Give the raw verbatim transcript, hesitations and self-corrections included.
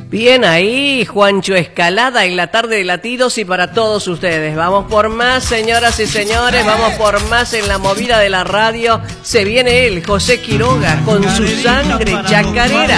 Bien ahí, Juancho Escalada en la tarde de Latidos y para todos ustedes. Vamos por más, señoras y señores, vamos por más en la movida de la radio. Se viene él, José Quiroga, con su sangre chacarera.